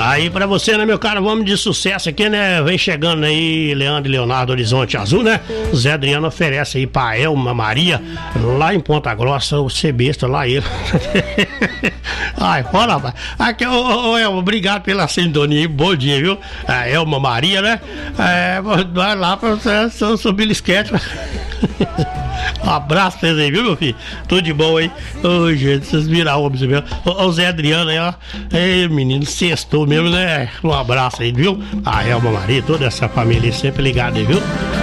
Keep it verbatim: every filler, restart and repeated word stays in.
Aí pra você, né, meu caro, vamos de sucesso aqui, né? Vem chegando aí Leandro e Leonardo Horizonte Azul, né? O Zé Adriano oferece aí pra Elma Maria, lá em Ponta Grossa, o C-Besta, lá ele. Ai, bora, rapaz. Aqui, ô, ô, Elma, obrigado pela sintonia, bom dia, viu? A Elma Maria, né? É, vai lá pra você subir o esquete. Um abraço pra vocês aí, viu, meu filho? Tudo de bom aí. Ô, gente, vocês viram homens mesmo. Ô, Zé Adriano aí, ó. Ei, menino, sextou mesmo, né? Um abraço aí, viu? A Elma Maria, toda essa família sempre ligada aí, viu?